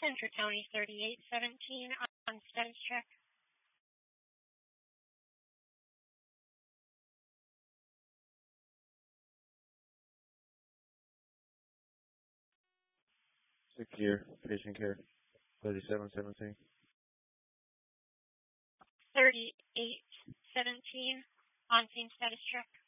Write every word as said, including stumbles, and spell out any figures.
Central County thirty-eight seventeen on status check. Secure patient care. thirty-seven seventeen. thirty-eight seventeen on scene status check.